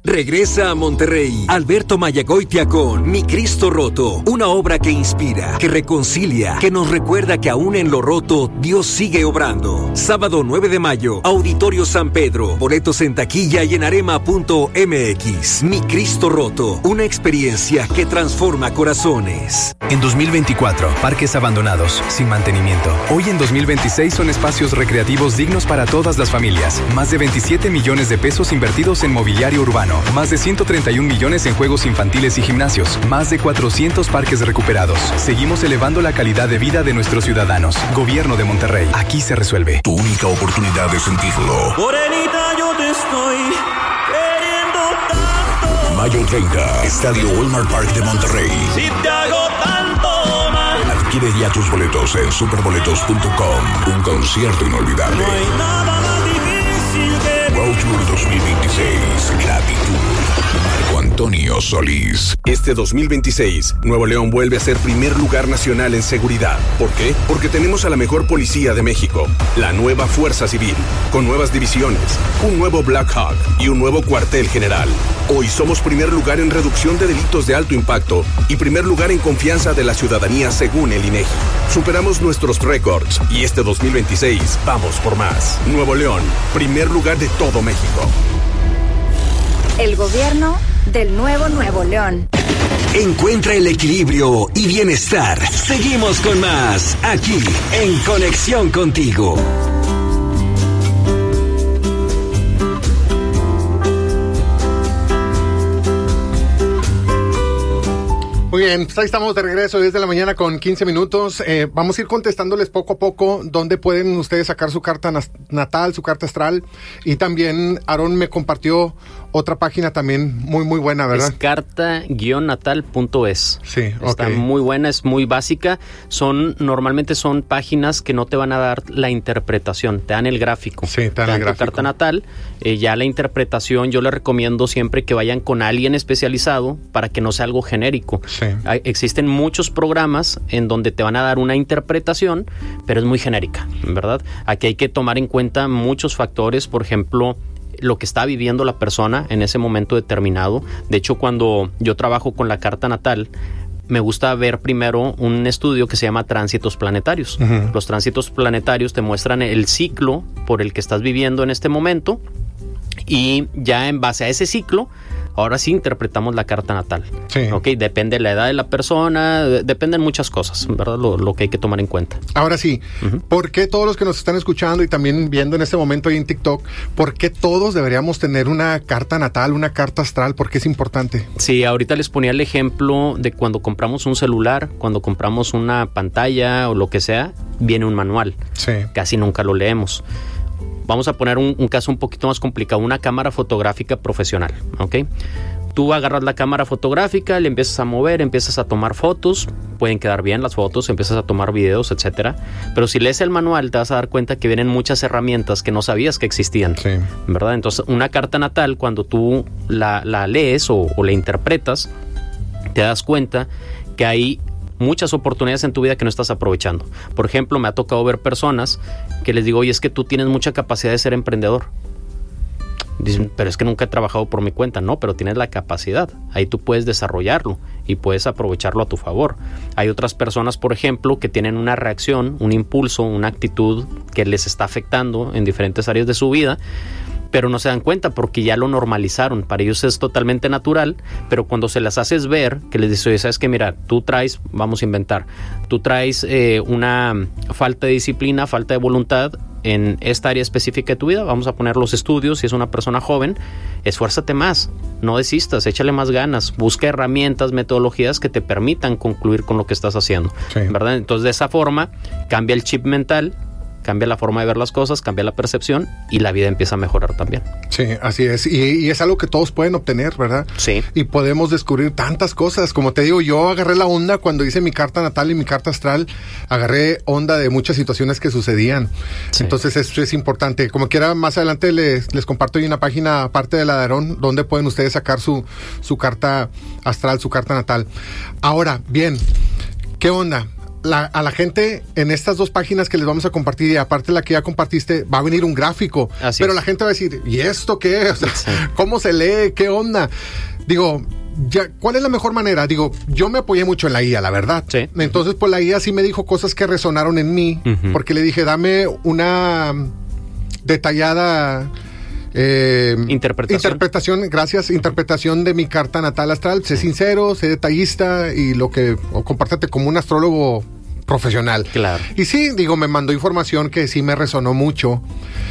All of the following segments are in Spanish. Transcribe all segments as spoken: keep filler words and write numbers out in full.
Regresa a Monterrey Alberto Mayagoitia con Mi Cristo Roto, una obra que inspira, que reconcilia, que nos recuerda que aún en lo roto Dios sigue obrando. Sábado nueve de mayo, Auditorio San Pedro, boletos en taquilla y en arema punto m x. Mi Cristo Roto, una experiencia que transforma corazones. En dos mil veinticuatro, parques abandonados, sin mantenimiento. Hoy en dos mil veintiséis son espacios recreativos dignos para todas las familias. Más de veintisiete millones de pesos invertidos en mobiliario urbano. Más de ciento treinta y un millones en juegos infantiles y gimnasios. Más de cuatrocientos parques recuperados. Seguimos elevando la calidad de vida de nuestros ciudadanos. Gobierno de Monterrey. Aquí se resuelve. Tu única oportunidad de sentirlo. Morenita, yo te estoy queriendo tanto. Mayo treinta, Estadio Walmart Park de Monterrey. Si te hago tanto mal. Adquiere ya tus boletos en superboletos punto com. Un concierto inolvidable. No hay nada más difícil que Road Tour dos mil veintiséis. Gratitud. Marco Antonio Solís. Este dos mil veintiséis, Nuevo León vuelve a ser primer lugar nacional en seguridad. ¿Por qué? Porque tenemos a la mejor policía de México, la nueva Fuerza Civil, con nuevas divisiones, un nuevo Black Hawk y un nuevo cuartel general. Hoy somos primer lugar en reducción de delitos de alto impacto y primer lugar en confianza de la ciudadanía según el INEGI. Superamos nuestros récords y este dos mil veintiséis vamos por más. Nuevo León, primer lugar de todo México. El gobierno del nuevo Nuevo León. Encuentra el equilibrio y bienestar. Seguimos con más, aquí, en Conexión Contigo. Muy bien, pues ahí estamos de regreso desde la mañana con quince minutos. Eh, vamos a ir contestándoles poco a poco dónde pueden ustedes sacar su carta natal, su carta astral. Y también Aarón me compartió otra página también muy, muy buena, ¿verdad? Es carta guion natal punto es. Sí, Está okay. muy buena, es muy básica. Son, normalmente son páginas que no te van a dar la interpretación, te dan el gráfico. Sí, te dan, te dan el tu gráfico. carta natal, eh, ya la interpretación yo les recomiendo siempre que vayan con alguien especializado para que no sea algo genérico. Sí. Hay, existen muchos programas en donde te van a dar una interpretación, pero es muy genérica, ¿verdad? Aquí hay que tomar en cuenta muchos factores, por ejemplo, lo que está viviendo la persona en ese momento determinado. De hecho, cuando yo trabajo con la carta natal, me gusta ver primero un estudio que se llama tránsitos planetarios. Uh-huh. Los tránsitos planetarios te muestran el ciclo por el que estás viviendo en este momento y ya en base a ese ciclo, ahora sí interpretamos la carta natal. Sí. Okay, depende de la edad de la persona, de, dependen muchas cosas, ¿verdad? Lo, lo que hay que tomar en cuenta. Ahora sí, uh-huh. ¿Por qué todos los que nos están escuchando y también viendo en este momento ahí en TikTok, por qué todos deberíamos tener una carta natal, una carta astral? ¿Por qué es importante? Sí, ahorita les ponía el ejemplo de cuando compramos un celular, cuando compramos una pantalla o lo que sea, viene un manual. Sí. Casi nunca lo leemos. Vamos a poner un, un caso un poquito más complicado, una cámara fotográfica profesional, ¿ok? Tú agarras la cámara fotográfica, le empiezas a mover, empiezas a tomar fotos, pueden quedar bien las fotos, empiezas a tomar videos, etcétera. Pero si lees el manual te vas a dar cuenta que vienen muchas herramientas que no sabías que existían, sí. ¿verdad? Entonces, una carta natal, cuando tú la, la lees o, o la interpretas, te das cuenta que hay muchas oportunidades en tu vida que no estás aprovechando. Por ejemplo, me ha tocado ver personas que les digo, oye, es que tú tienes mucha capacidad de ser emprendedor. Dicen, pero es que nunca he trabajado por mi cuenta. No, pero tienes la capacidad. Ahí tú puedes desarrollarlo y puedes aprovecharlo a tu favor. Hay otras personas, por ejemplo, que tienen una reacción, un impulso, una actitud que les está afectando en diferentes áreas de su vida, pero no se dan cuenta porque ya lo normalizaron. Para ellos es totalmente natural, pero cuando se las haces ver, que les dices, oye, ¿sabes qué? Mira, tú traes, vamos a inventar, tú traes eh, una falta de disciplina, falta de voluntad en esta área específica de tu vida. Vamos a poner los estudios, si es una persona joven, esfuérzate más, no desistas, échale más ganas, busca herramientas, metodologías que te permitan concluir con lo que estás haciendo, sí. ¿verdad? Entonces, de esa forma, cambia el chip mental, cambia la forma de ver las cosas, cambia la percepción y la vida empieza a mejorar también. Sí, así es. Y, y es algo que todos pueden obtener, ¿verdad? Sí. Y podemos descubrir tantas cosas. Como te digo, yo agarré la onda cuando hice mi carta natal y mi carta astral. Agarré onda de muchas situaciones que sucedían. Sí. Entonces, eso es importante. Como quiera, más adelante les, les comparto ahí una página aparte de la de Aarón, donde pueden ustedes sacar su, su carta astral, su carta natal. Ahora, bien, ¿qué onda? la, a la gente en estas dos páginas que les vamos a compartir, y aparte la que ya compartiste, va a venir un gráfico. Así pero es. la gente va a decir, ¿y esto qué? O sea, Sí. ¿cómo se lee? ¿Qué onda? Digo, ya, ¿cuál es la mejor manera? Digo, yo me apoyé mucho en la I A, la verdad. Sí. Entonces, pues la I A sí me dijo cosas que resonaron en mí, Ujú. porque le dije, dame una detallada... Eh, Interpretación. interpretación, gracias, interpretación de mi carta natal astral. Sé sincero, sé detallista y lo que, o compártate como un astrólogo profesional. Claro. Y sí, digo, me mandó información que sí me resonó mucho.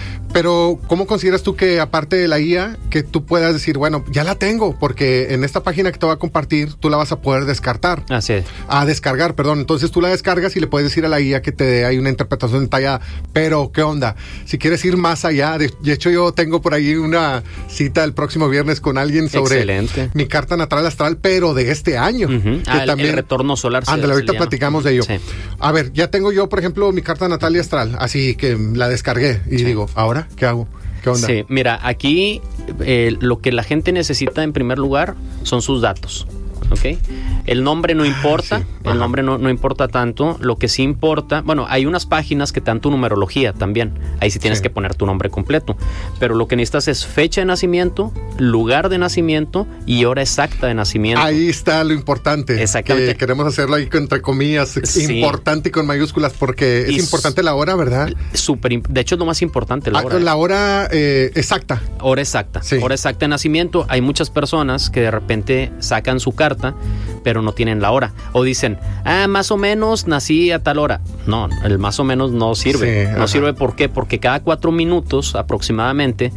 Pero, ¿cómo consideras tú que, aparte de la I A, que tú puedas decir, bueno, ya la tengo? Porque en esta página que te voy a compartir, tú la vas a poder descartar. Así es. A descargar, perdón. Entonces tú la descargas y le puedes decir a la I A que te dé ahí una interpretación detallada. Pero, ¿qué onda? Si quieres ir más allá, de, de hecho yo tengo por ahí una cita el próximo viernes con alguien sobre Excelente. mi carta natal astral, pero de este año. Ujú. Que Ah, el- el retorno solar se- Ándale, se ahorita le llama. platicamos de ello. Sí. A ver, ya tengo yo, por ejemplo, mi carta natal y astral, así que la descargué y digo, ¿ahora qué hago? ¿Qué onda? Sí, mira, aquí eh, lo que la gente necesita en primer lugar son sus datos, ¿ok? El nombre no importa, sí, el ajá. nombre no, no importa tanto, lo que sí importa, bueno, hay unas páginas que te dan tu numerología también, ahí sí tienes Sí. que poner tu nombre completo, pero lo que necesitas es fecha de nacimiento, lugar de nacimiento y hora exacta de nacimiento. Ahí está lo importante. Exactamente. Que queremos hacerlo ahí con- entre comillas, Sí. importante y con mayúsculas, porque Y es importante la hora, ¿verdad? Súper, imp- de hecho es lo más importante, la Ah, hora. La hora eh, exacta. Hora exacta. Sí. Hora exacta de nacimiento. Hay muchas personas que de repente sacan su carta, pero no tienen la hora. O dicen, ah, más o menos nací a tal hora. No, el más o menos no sirve. Sí, no ajá. sirve, ¿por qué? Porque cada cuatro minutos aproximadamente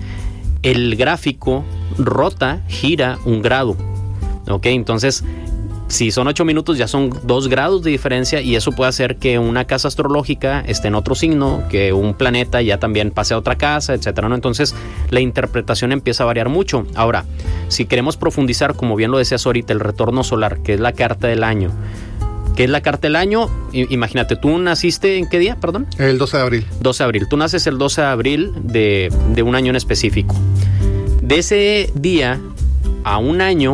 el gráfico rota, gira un grado. ¿Ok? Entonces, si son ocho minutos, ya son dos grados de diferencia y eso puede hacer que una casa astrológica esté en otro signo, que un planeta ya también pase a otra casa, etcétera, ¿no? Entonces, la interpretación empieza a variar mucho. Ahora, si queremos profundizar, como bien lo decías ahorita, el retorno solar, que es la carta del año. ¿Qué es la carta del año? I- imagínate, ¿tú naciste en qué día, perdón? El doce de abril. doce de abril. Tú naces el doce de abril de, de un año en específico. De ese día a un año,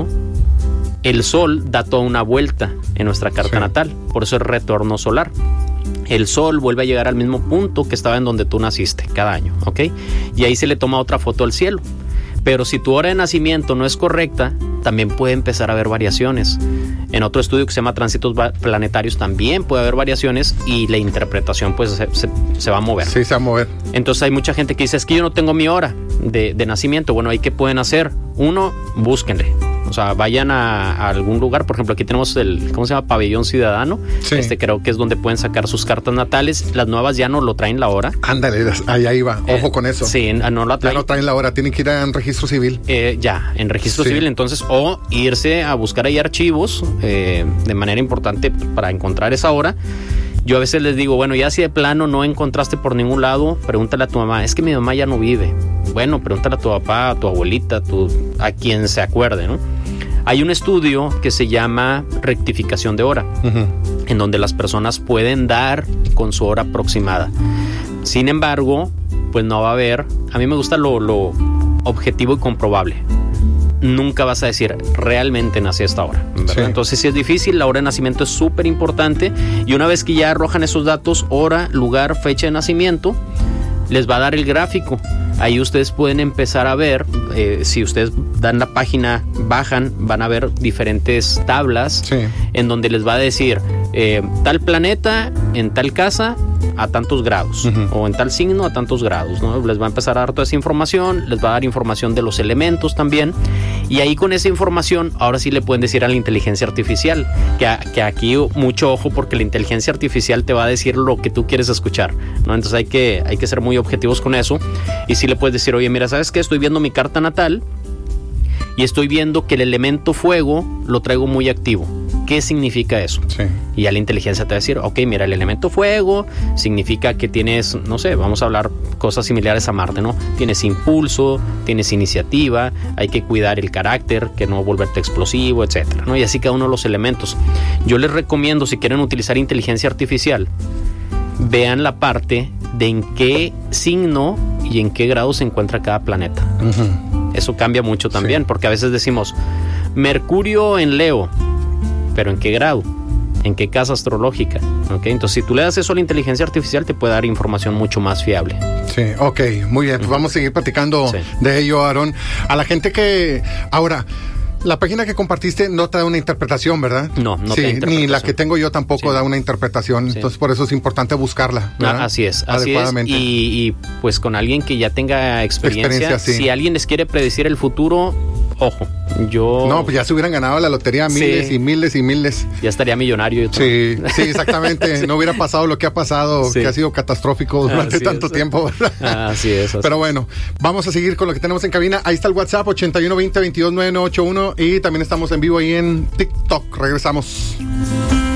el Sol da toda una vuelta en nuestra carta Sí. natal. Por eso es retorno solar. El Sol vuelve a llegar al mismo punto que estaba en donde tú naciste cada año, ¿ok? Y ahí se le toma otra foto al cielo. Pero si tu hora de nacimiento no es correcta, también puede empezar a haber variaciones. En otro estudio que se llama Tránsitos Va- Planetarios también puede haber variaciones y la interpretación pues se, se- se va a mover. Sí, se va a mover. Entonces hay mucha gente que dice, es que yo no tengo mi hora de, de nacimiento. Bueno, ¿ahí qué pueden hacer? Uno, búsquenle. O sea, vayan a, a algún lugar. Por ejemplo, aquí tenemos el, ¿cómo se llama? Pabellón Ciudadano. Sí. Este creo que es donde pueden sacar sus cartas natales. Las nuevas ya no lo traen la hora. Ándale, las- ahí, ahí va. Ojo Eh, con eso. Sí, no la Ya traen. no traen la hora, tienen que ir a un registro civil. Eh, ya, en registro Sí. civil, entonces, o irse a buscar ahí archivos eh, de manera importante para encontrar esa hora. Yo a veces les digo, bueno, ya si de plano no encontraste por ningún lado, pregúntale a tu mamá, es que mi mamá ya no vive. Bueno, pregúntale a tu papá, a tu abuelita, a, tu, a quien se acuerde, ¿no? Hay un estudio que se llama rectificación de hora, Ujú. en donde las personas pueden dar con su hora aproximada. Sin embargo, pues no va a haber, a mí me gusta lo, lo objetivo y comprobable. Nunca vas a decir, realmente nací a esta hora, ¿verdad? Sí. Entonces, si es difícil, la hora de nacimiento es súper importante y una vez que ya arrojan esos datos, hora, lugar, fecha de nacimiento, les va a dar el gráfico. Ahí ustedes pueden empezar a ver, eh, si ustedes dan la página, bajan, van a ver diferentes tablas Sí. en donde les va a decir eh, tal planeta en tal casa a tantos grados, Ujú. o en tal signo a tantos grados, ¿no? Les va a empezar a dar toda esa información, les va a dar información de los elementos también, y ahí con esa información ahora sí le pueden decir a la inteligencia artificial, que, a- que aquí mucho ojo, porque la inteligencia artificial te va a decir lo que tú quieres escuchar, ¿no? Entonces hay que, hay que ser muy objetivos con eso, y sí le puedes decir, oye, mira, ¿sabes qué? Estoy viendo mi carta natal y estoy viendo que el elemento fuego lo traigo muy activo. ¿Qué significa eso? Sí. Y ya la inteligencia te va a decir, ok, mira, el elemento fuego significa que tienes, no sé, vamos a hablar cosas similares a Marte, ¿no? Tienes impulso, tienes iniciativa, hay que cuidar el carácter, que no volverte explosivo, etcétera, ¿no? Y así cada uno de los elementos. Yo les recomiendo, si quieren utilizar inteligencia artificial, vean la parte de en qué signo y en qué grado se encuentra cada planeta. Ujú. Eso cambia mucho también, Sí. porque a veces decimos Mercurio en Leo, pero ¿en qué grado? ¿En qué casa astrológica? ¿Okay? Entonces, si tú le das eso a la inteligencia artificial, te puede dar información mucho más fiable. Sí, ok, muy bien. Pues uh-huh. vamos a seguir platicando sí. de ello, Aarón. A la gente que... Ahora... La página que compartiste no te da una interpretación, ¿verdad? No, no sí, te da interpretación. Ni la que tengo yo tampoco sí. da una interpretación. Sí. Entonces, por eso es importante buscarla, ¿verdad? Ah, así es, así es. Y, y pues con alguien que ya tenga experiencia, experiencia sí. si alguien les quiere predecir el futuro, ojo, yo... No, pues ya se hubieran ganado la lotería miles sí. y miles y miles. Ya estaría millonario. Sí, sí, exactamente. sí. No hubiera pasado lo que ha pasado, sí. que ha sido catastrófico durante así tanto es. tiempo, ¿verdad? Así es. Así. Pero bueno, vamos a seguir con lo que tenemos en cabina. Ahí está el WhatsApp, ochenta y uno veinte veintidós noventa y nueve ochenta y uno, y también estamos en vivo ahí en TikTok. Regresamos.